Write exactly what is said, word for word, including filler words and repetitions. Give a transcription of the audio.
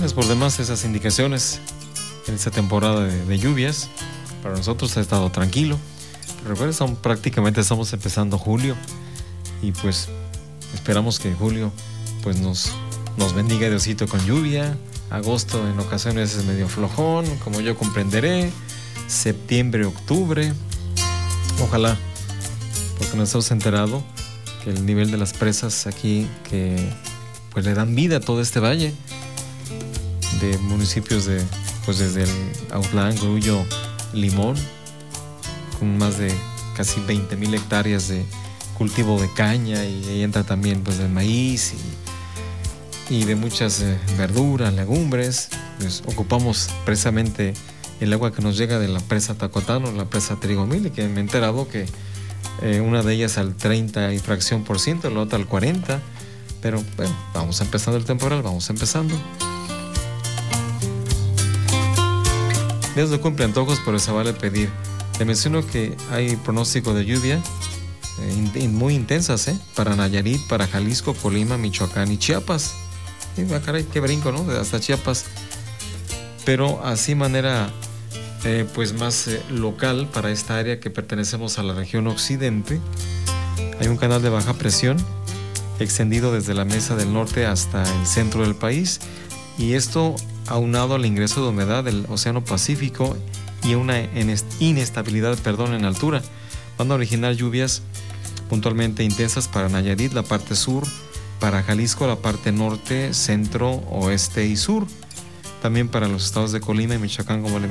buenas por demás esas indicaciones en esta temporada de, de lluvias. Para nosotros ha estado tranquilo. Recuerden, son, prácticamente estamos empezando julio y pues esperamos que julio pues nos, nos bendiga Diosito con lluvia. Agosto en ocasiones es medio flojón, como yo comprenderé. Septiembre, octubre. Ojalá, porque nos hemos enterado que el nivel de las presas aquí que pues le dan vida a todo este valle de municipios de pues desde el Autlán, Grullo, Limón, con más de casi veinte mil hectáreas de cultivo de caña, y ahí entra también pues de maíz y, y de muchas eh, verduras, legumbres. Pues ocupamos precisamente el agua que nos llega de la presa Tacotano, la presa Trigomil, y que me he enterado que eh, una de ellas al treinta y fracción por ciento, la otra al cuarenta, pero bueno, vamos empezando el temporal, vamos empezando. Dios no cumple antojos, pero se vale pedir. Te menciono que hay pronóstico de lluvia eh, in, in, muy intensas, ¿eh? Para Nayarit, para Jalisco, Colima, Michoacán y Chiapas. Y, ah, caray, qué brinco, ¿no? Hasta Chiapas. Pero así manera eh, pues más eh, local para esta área que pertenecemos a la región occidente. Hay un canal de baja presión extendido desde la Mesa del Norte hasta el centro del país, y esto aunado al ingreso de humedad del Océano Pacífico y una inestabilidad perdón, en altura, van a originar lluvias puntualmente intensas para Nayarit, la parte sur, para Jalisco, la parte norte, centro, oeste y sur, también para los estados de Colima y Michoacán, como le